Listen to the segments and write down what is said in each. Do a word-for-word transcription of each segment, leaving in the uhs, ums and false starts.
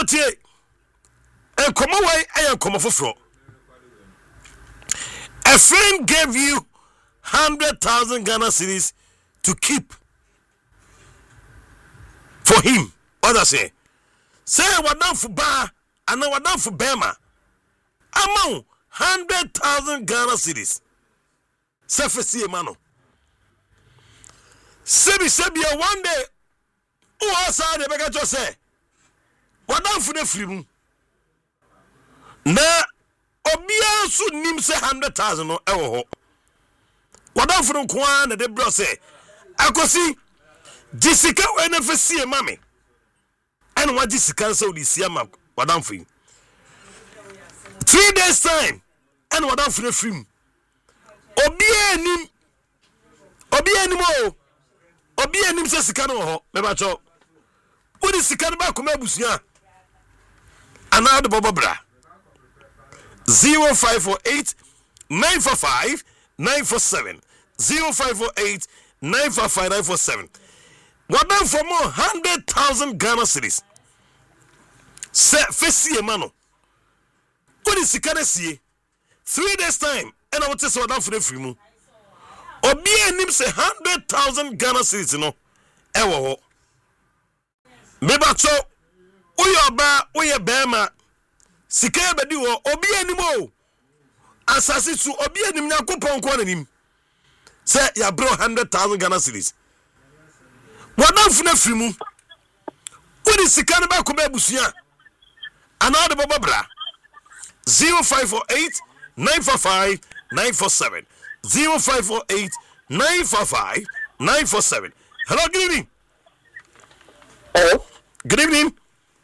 tie and come away and come off floor. A friend gave you hundred thousand Ghana cedis to keep for him. What I say? Say what done for bar and now what done for Bema. Among hundred thousand Ghana cedis. Surface mano. Sebi sebi one day. Who outside the beggar just say? What done for the film? Na obia so nim say hundred thousand no ewo ho. What done for the kwan na de bro say? Akosi Jessica we na fe sie mame. And what Jessica so di sie ma what done for you? Three days time and what done for the film? Obia nim Obia nim o Obia nim say sika no ho me ba cho. Wo di sika no ba ko mabusia. Ana de bobo bra. zero five four eight nine four five nine four seven zero five four eight nine four five nine four seven. What done for more hundred thousand Ghana cities? Say face mano. What is the three days time and I will tell you what done for the free moon. Obia nim say hundred thousand Ghana cities no. Ewo. Mebacho. Uyo ba uye bema. Sika bedi wo obi animo asase su obi anim yakopon ko nanim say ya bro hundred thousand Ghana cedis wadam funa frimu wodi sika na ba ko ba busuya anade baba bra zero five four eight nine four five nine four seven zero five four eight nine four five nine four seven. Hello, good evening. Hello. Good evening.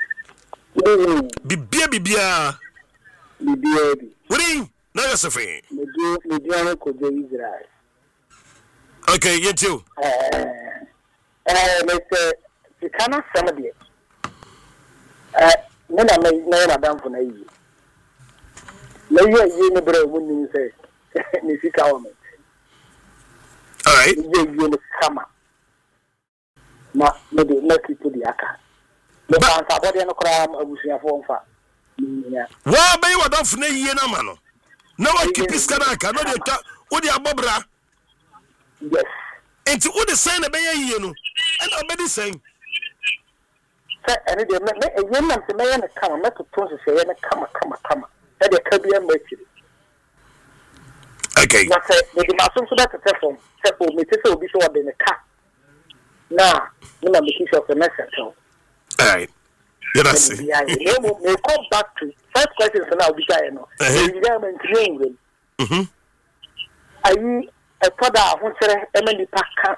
Bibia bibia bibia what are you na yosefe medio medio ko je Israel. Okay, you too. eh eh let's sikana samade eh me na me na na dan fo na yi le ye ye ne bra mu ni se ni sika o me all right ye ye ne kama na me de na kitu di aka. But I body no crime abusia for mfa. Wa be wa don fune yie na ma no. Na wa keep iskana aka no de twa wo de abobra. Yes. Enti wo de sen na be yie no. And obedi sen. Say any de me e yen nam se me yen kama me to to se yen kama kama kama. E de ka bia ma chiri. Okay. Na say de ma so so that telephone. Say o me se obi so de ne ka. Na, me na me kiss of the message. All right. Yeah, that's it. Yeah, we come back to first question for now. Because you mm-hmm. Are you a father who said, "Emily Parker"?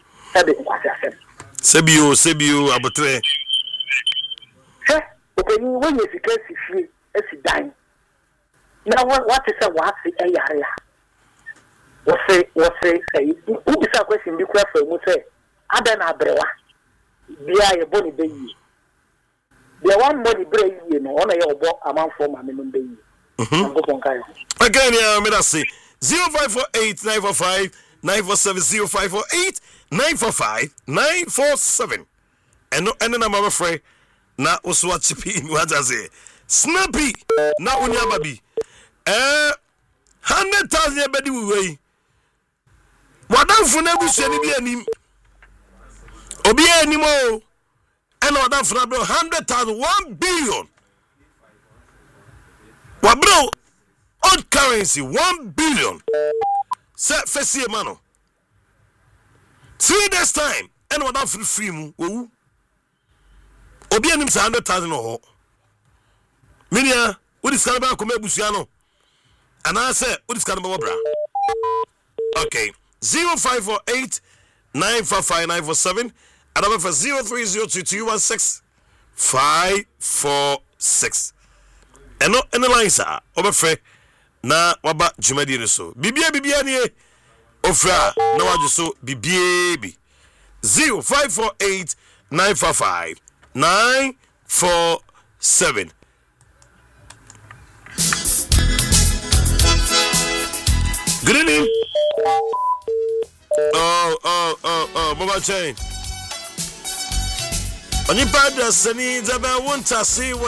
Sebio, Sebio, Abutre. Sir, okay, when you see case if you dying. Now, what what is a what is a area? What say? What say? Who is a question? Because we say, "Adana brewa." Bia ye boni be yi. Bia one money bre yi no ona ye obo amount for ma menum be yi. Mhm. Again, yeah, me that say zero five four eight nine four five nine four seven zero five four eight nine four five nine four seven. And no and na mama frey na oso achipi mi waja say snappy na unya baby. Eh one hundred thousand e bedi we. Wadanfo na busu ni bi anim. Obi animo and order for one hundred thousand one billion. What bro? Old currency one billion. Set fesi mano. Three days time and order for free mu. Obi anim one hundred thousand no. Minia, what is Canada come busiano? And I said, what is Canada bra? Okay, zero five four eight nine four five nine four seven. And I'm for zero three zero two two one six five four six. And no any lines are over fair. Na waba jumadi so. Bibia bibia ni ofra na waju so bibia zero five four eight nine four five nine four seven. Good evening. Oh oh oh oh Baba Chain. Oni padra sani zabe wonta si